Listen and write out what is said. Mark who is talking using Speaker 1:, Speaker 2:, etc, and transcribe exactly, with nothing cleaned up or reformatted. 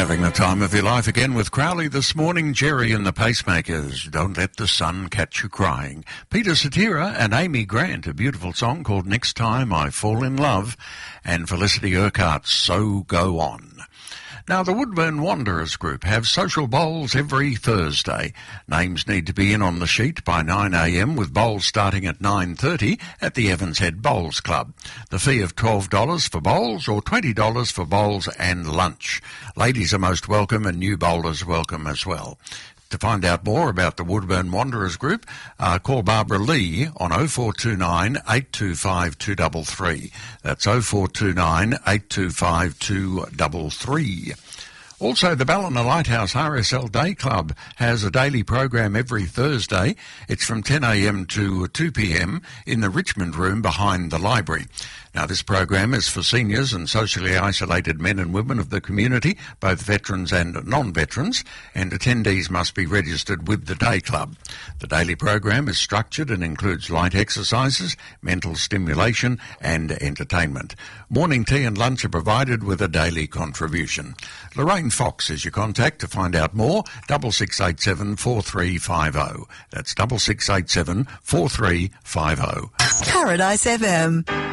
Speaker 1: Having the time of your life again with Crowley this morning. Jerry and the Pacemakers, Don't Let the Sun Catch You Crying. Peter Cetera and Amy Grant, a beautiful song called Next Time I Fall in Love. And Felicity Urquhart's So Go On. Now, the Woodburn Wanderers group have social bowls every Thursday. Names need to be in on the sheet by nine a m with bowls starting at nine thirty at the Evans Head Bowls Club. The fee of twelve dollars for bowls or twenty dollars for bowls and lunch. Ladies are most welcome and new bowlers welcome as well. To find out more about the Woodburn Wanderers group, uh, call Barbara Lee on oh four two nine, eight two five, two three three. That's oh four two nine, eight two five, two three three. Also, the Ballina Lighthouse R S L Day Club has a daily program every Thursday. It's from ten a m to two p m in the Richmond room behind the library. Now, this program is for seniors and socially isolated men and women of the community, both veterans and non-veterans, and attendees must be registered with the Day Club. The daily program is structured and includes light exercises, mental stimulation and entertainment. Morning tea and lunch are provided with a daily contribution. Lorraine Fox is your contact to find out more, six six eight seven, four three five oh. That's six six eight seven, four three five oh.
Speaker 2: Paradise F M.